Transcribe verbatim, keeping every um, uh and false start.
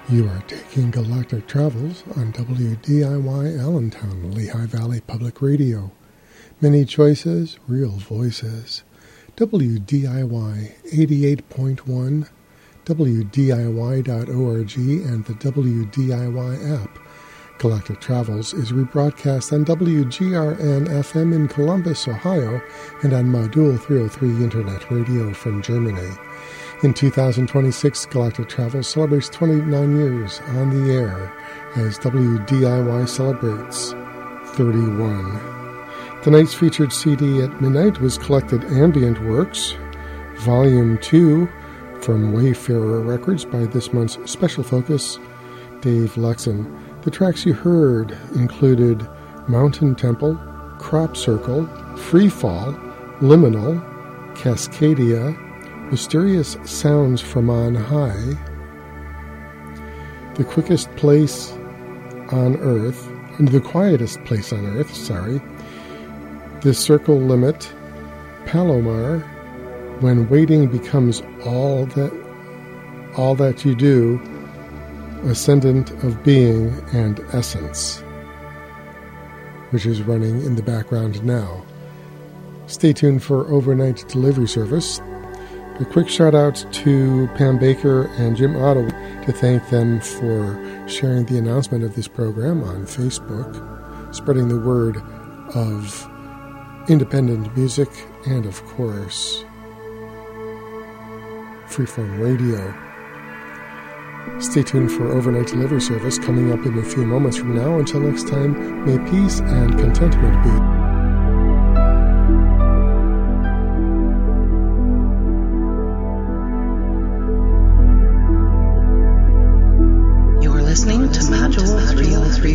You are taking Galactic Travels on W D I Y Allentown, Lehigh Valley Public Radio. Many choices, real voices. W D I Y eighty-eight point one, W D I Y dot org, and the W D I Y app. Galactic Travels is rebroadcast on W G R N F M in Columbus, Ohio, and on Modul three oh three Internet Radio from Germany. In two thousand twenty-six, Galactic Travels celebrates twenty-nine years on the air as W D I Y celebrates thirty-one. Tonight's featured C D at midnight was Collected Ambient Works, Volume two, from Wayfarer Records by this month's special focus, Dave Luxon. The tracks you heard included Mountain Temple, Crop Circle, Free Fall, Liminal, Cascadia, Mysterious Sounds from On High, The Quickest Place on Earth, and The Quietest Place on Earth, sorry, The Circle Limit, Palomar, When Waiting Becomes All That All That You Do, Ascendant of Being, and Essence, which is running in the background now. Stay tuned for overnight delivery service. A quick shout out to Pam Baker and Jim Otto to thank them for sharing the announcement of this program on Facebook, spreading the word of independent music, and of course, Freeform Radio. Stay tuned for overnight delivery service coming up in a few moments from now. Until next time, may peace and contentment be.